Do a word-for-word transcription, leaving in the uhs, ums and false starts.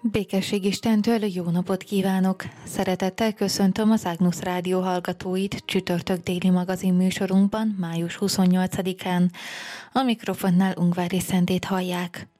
Békesség Istentől jó napot kívánok! Szeretettel köszöntöm az Ágnusz Rádió hallgatóit csütörtök déli magazin műsorunkban május huszonnyolcadikán. A mikrofonnál Ungvári Szentét hallják.